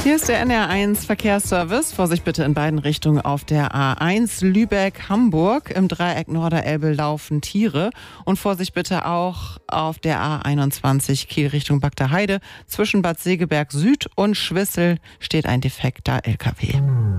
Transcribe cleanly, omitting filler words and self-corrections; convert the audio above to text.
Hier ist der NR1 Verkehrsservice. Vorsicht bitte in beiden Richtungen auf der A1 Lübeck-Hamburg. Im Dreieck Norderelbe laufen Tiere. Und Vorsicht bitte auch auf der A21 Kiel Richtung Bagda Heide. Zwischen Bad Segeberg Süd und Schwissel steht ein defekter LKW.